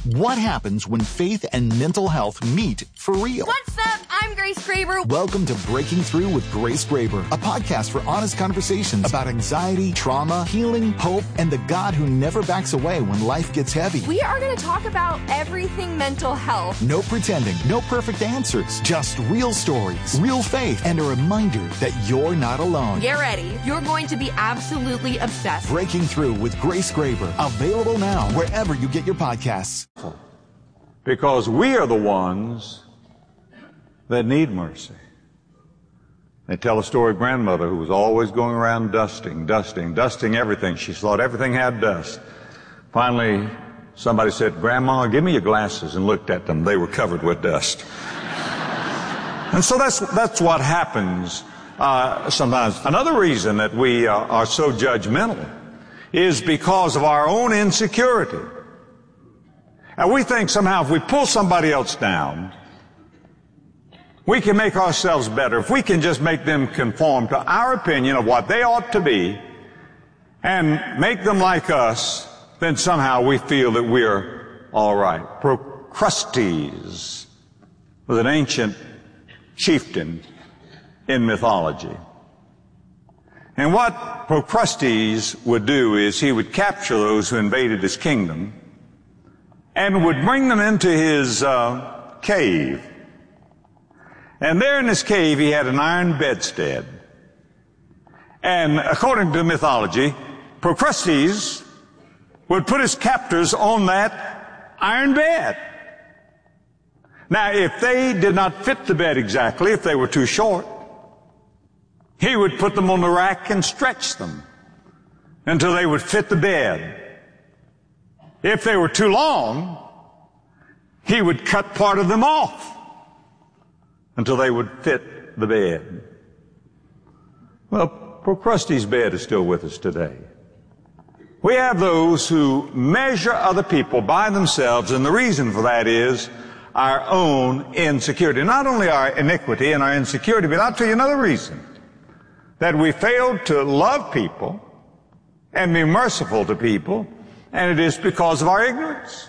What happens when faith and mental health meet for real? What's up? I'm Grace Graber. Welcome to Breaking Through with Grace Graber, a podcast for honest conversations about anxiety, trauma, healing, hope, and the God who never backs away when life gets heavy. We are going to talk about everything mental health. No pretending, no perfect answers, just real stories, real faith, and a reminder that you're not alone. Get ready. You're going to be absolutely obsessed. Breaking Through with Grace Graber, available now wherever you get your podcasts. Because we are the ones that need mercy. They tell a story of grandmother who was always going around dusting everything. She thought everything had dust. Finally, somebody said, "Grandma, give me your glasses," and looked at them. They were covered with dust. And so that's what happens sometimes. Another reason that we are so judgmental is because of our own insecurity. And we think somehow if we pull somebody else down, we can make ourselves better. If we can just make them conform to our opinion of what they ought to be and make them like us, then somehow we feel that we're all right. Procrustes was an ancient chieftain in mythology. And what Procrustes would do is he would capture those who invaded his kingdom and would bring them into his cave. And there in his cave he had an iron bedstead. And according to mythology, Procrustes would put his captors on that iron bed. Now, if they did not fit the bed exactly, if they were too short, he would put them on the rack and stretch them until they would fit the bed. If they were too long, he would cut part of them off until they would fit the bed. Well, Procrustes' bed is still with us today. We have those who measure other people by themselves, and the reason for that is our own insecurity. Not only our iniquity and our insecurity, but I'll tell you another reason. That we fail to love people and be merciful to people, and it is because of our ignorance.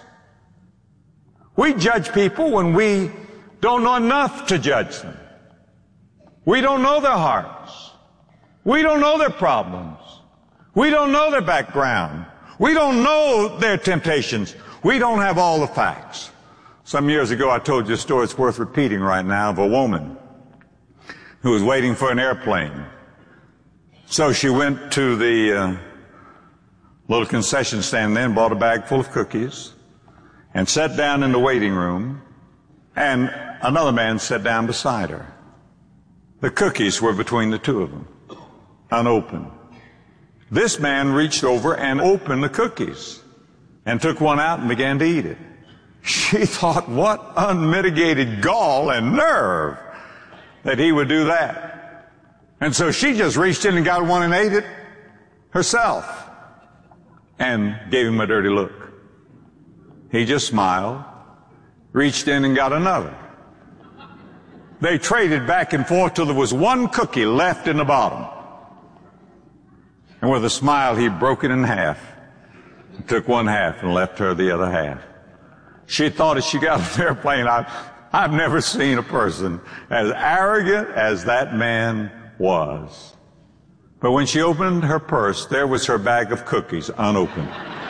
We judge people when we don't know enough to judge them. We don't know their hearts. We don't know their problems. We don't know their background. We don't know their temptations. We don't have all the facts. Some years ago I told you a story that's worth repeating right now of a woman who was waiting for an airplane. So she went to the little concession stand there and bought a bag full of cookies and sat down in the waiting room, and another man sat down beside her. The cookies were between the two of them, unopened. This man reached over and opened the cookies and took one out and began to eat it. She thought, what unmitigated gall and nerve that he would do that. And so she just reached in and got one and ate it herself and gave him a dirty look. He just smiled, reached in and got another. They traded back and forth till there was one cookie left in the bottom. And with a smile, he broke it in half, took one half and left her the other half. She thought as she got on the airplane, I've never seen a person as arrogant as that man was. But when she opened her purse, there was her bag of cookies unopened.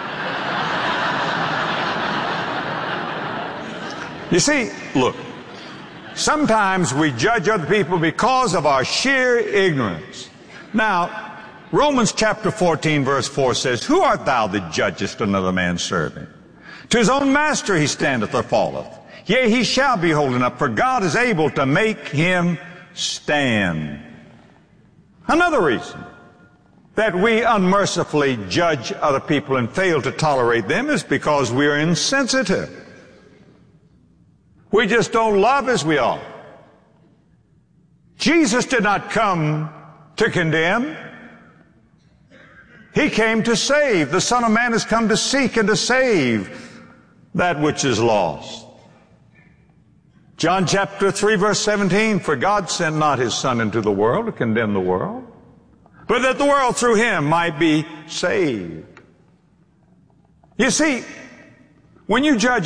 You see, look, sometimes we judge other people because of our sheer ignorance. Now, Romans chapter 14 verse 4 says, "Who art thou that judgest another man's servant? To his own master he standeth or falleth. Yea, he shall be holding up, for God is able to make him stand." Another reason that we unmercifully judge other people and fail to tolerate them is because we are insensitive. We just don't love as we ought. Jesus did not come to condemn. He came to save. The Son of Man has come to seek and to save that which is lost. John chapter 3 verse 17, "For God sent not his Son into the world to condemn the world, but that the world through him might be saved." You see, when you judge